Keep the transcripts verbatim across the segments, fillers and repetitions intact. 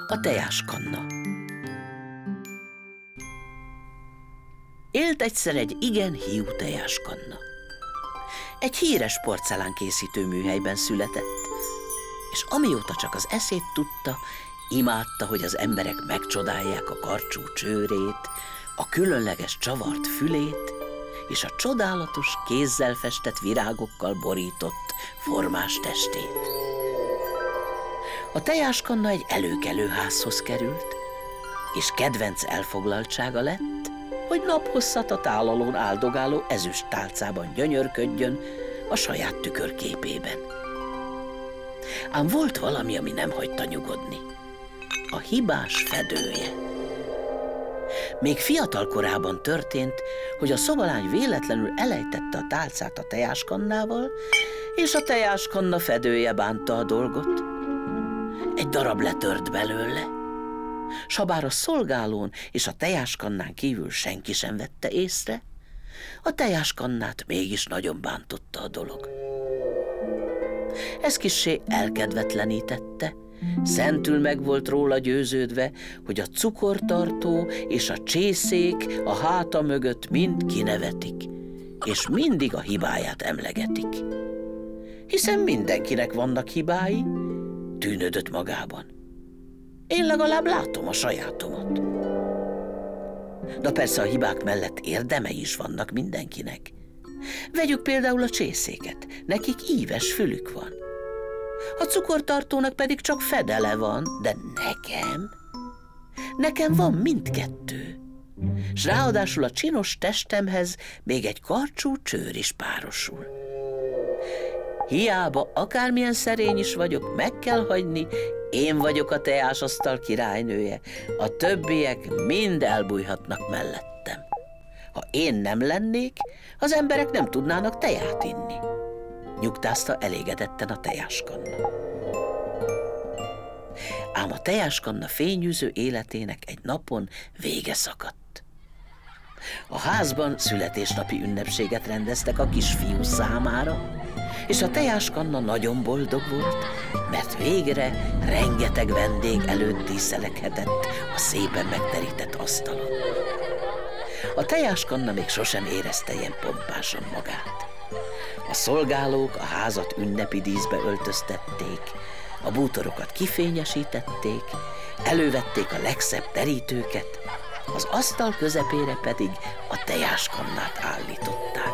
A tejáskanna. Élt egyszer egy igen hiú tejáskanna. Egy híres porcelánkészítő műhelyben született, és amióta csak az eszét tudta, imádta, hogy az emberek megcsodálják a karcsú csőrét, a különleges csavart fülét, és a csodálatos, kézzel festett virágokkal borított, formás testét. A tejáskanna egy előkelő házhoz került, és kedvenc elfoglaltsága lett, hogy naphosszat a tálalón áldogáló ezüst tálcában gyönyörködjön a saját tükörképében. Ám volt valami, ami nem hagyta nyugodni. A hibás fedője. Még fiatal korában történt, hogy a szobalány véletlenül elejtette a tálcát a tejáskannával, és a tejáskanna fedője bánta a dolgot. Egy darab letört belőle, s habár a szolgálón és a tejáskannán kívül senki sem vette észre, a tejáskannát mégis nagyon bántotta a dolog. Ez kissé elkedvetlenítette, szentül meg volt róla győződve, hogy a cukortartó és a csészék a háta mögött mind kinevetik, és mindig a hibáját emlegetik. Hiszen mindenkinek vannak hibái, tűnődött magában. Én legalább látom a sajátomat. De persze a hibák mellett érdemei is vannak mindenkinek. Vegyük például a csészéket, nekik íves fülük van. A cukortartónak pedig csak fedele van, de nekem? Nekem van mindkettő. S ráadásul a csinos testemhez még egy karcsú csőr is párosul. Hiába akármilyen szerény is vagyok, meg kell hagyni, én vagyok a tejásasztal királynője, a többiek mind elbújhatnak mellettem. Ha én nem lennék, az emberek nem tudnának teját inni, nyugtázta elégedetten a tejáskanna. Ám a tejáskanna fényűző életének egy napon vége szakadt. A házban születésnapi ünnepséget rendeztek a kisfiú számára, és a tejáskanna nagyon boldog volt, mert végre rengeteg vendég előtt díszeleghetett a szépen megterített asztalon. A tejáskanna még sosem érezte ilyen pompásan magát. A szolgálók a házat ünnepi díszbe öltöztették, a bútorokat kifényesítették, elővették a legszebb terítőket, az asztal közepére pedig a tejáskannát állították.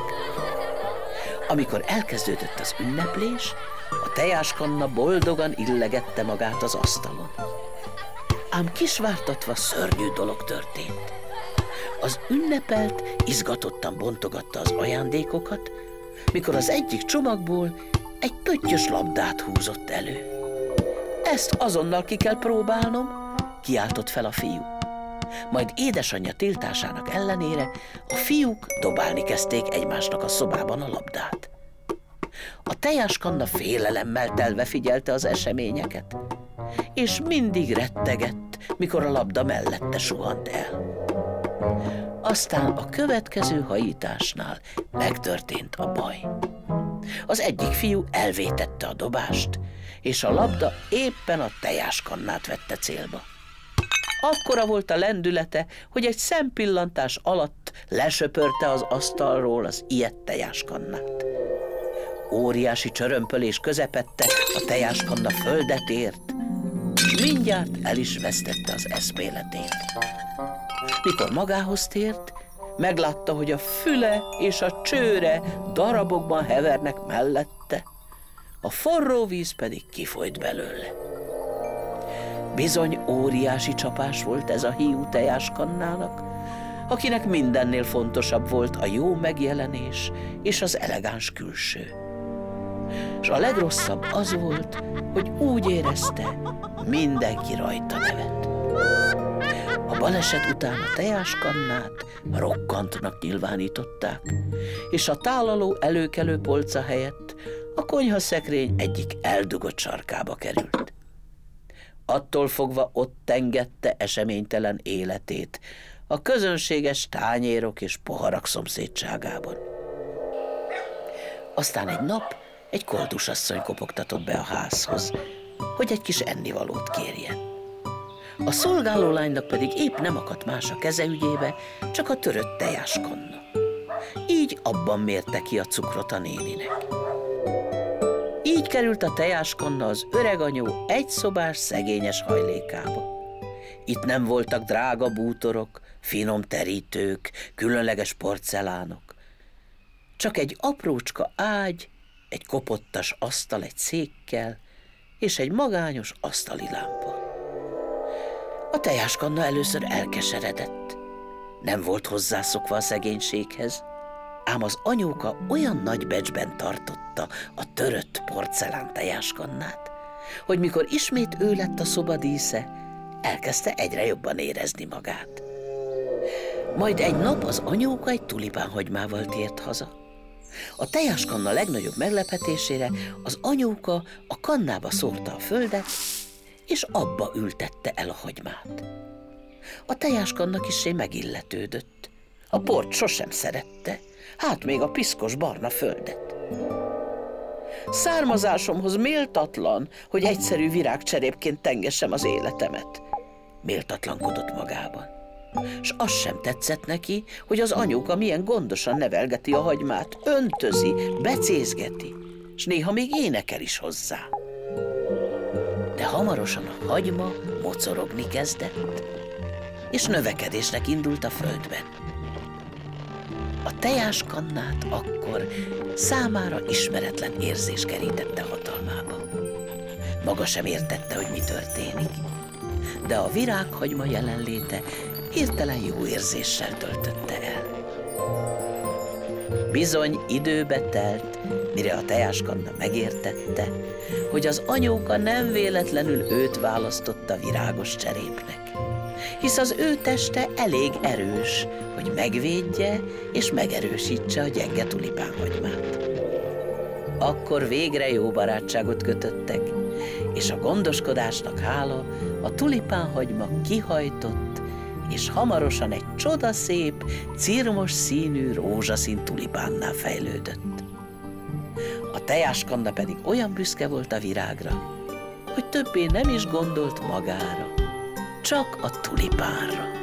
Amikor elkezdődött az ünneplés, a tejáskanna boldogan illegette magát az asztalon. Ám kisvártatva szörnyű dolog történt. Az ünnepelt izgatottan bontogatta az ajándékokat, mikor az egyik csomagból egy pöttyös labdát húzott elő. Ezt azonnal ki kell próbálnom, kiáltott fel a fiú. Majd édesanyja tiltásának ellenére a fiúk dobálni kezdték egymásnak a szobában a labdát. A tejáskanna félelemmel telve figyelte az eseményeket, és mindig rettegett, mikor a labda mellette suhant el. Aztán a következő hajításnál megtörtént a baj. Az egyik fiú elvétette a dobást, és a labda éppen a tejáskannát vette célba. Akkora volt a lendülete, hogy egy szempillantás alatt lesöpörte az asztalról az ijedt tejáskannát. Óriási csörömpölés közepette a tejáskanna földet ért, és mindjárt el is vesztette az eszméletét. Mikor magához tért, meglátta, hogy a füle és a csőre darabokban hevernek mellette, a forró víz pedig kifolyt belőle. Bizony óriási csapás volt ez a hiú tejáskannának, akinek mindennél fontosabb volt a jó megjelenés és az elegáns külső. És a legrosszabb az volt, hogy úgy érezte, mindenki rajta nevet. A baleset után a tejáskannát rokkantnak nyilvánították, és a tálaló előkelő polca helyett a konyhaszekrény egyik eldugott sarkába került. Attól fogva ott tengette eseménytelen életét a közönséges tányérok és poharak szomszédságában. Aztán egy nap egy koldusasszony kopogtatott be a házhoz, hogy egy kis ennivalót kérjen. A szolgálólánynak pedig épp nem akadt más a keze ügyébe, csak a törött tejáskanna. Így abban mérte ki a cukrot a néninek. Így került a tejáskanna az öreg anyó egyszobás szegényes hajlékába. Itt nem voltak drága bútorok, finom terítők, különleges porcelánok. Csak egy aprócska ágy, egy kopottas asztal egy székkel, és egy magányos asztali lámpa. A tejáskanna először elkeseredett. Nem volt hozzászokva a szegénységhez, ám az anyóka olyan nagy becsben tartotta a törött porcelán tejáskannát, hogy mikor ismét ő lett a szoba dísze, elkezdte egyre jobban érezni magát. Majd egy nap az anyóka egy tulipánhagymával tért haza. A tejáskanna legnagyobb meglepetésére az anyóka a kannába szórta a földet, és abba ültette el a hagymát. A tejáskanna kissé megilletődött. A port sosem szerette, hát még a piszkos barna földet. Származásomhoz méltatlan, hogy egyszerű virágcserépként tengessem az életemet, méltatlankodott magában. S az sem tetszett neki, hogy az anyóka milyen gondosan nevelgeti a hagymát, öntözi, becézgeti, s néha még énekel is hozzá. De hamarosan a hagyma mocorogni kezdett, és növekedésnek indult a földben. A tejáskannát akkor számára ismeretlen érzés kerítette hatalmába. Maga sem értette, hogy mi történik, de a virághagyma jelenléte hirtelen jó érzéssel töltötte el. Bizony időbe telt, mire a tejáskanna megértette, hogy az anyóka nem véletlenül őt választotta virágos cserépnek, hisz az ő teste elég erős, hogy megvédje és megerősítse a gyenge tulipánhagymát. Akkor végre jó barátságot kötöttek, és a gondoskodásnak hála a tulipánhagyma kihajtott, és hamarosan egy csodaszép, cirmos színű rózsaszín tulipánná fejlődött. A tejáskanna pedig olyan büszke volt a virágra, hogy többé nem is gondolt magára, csak a tulipánra.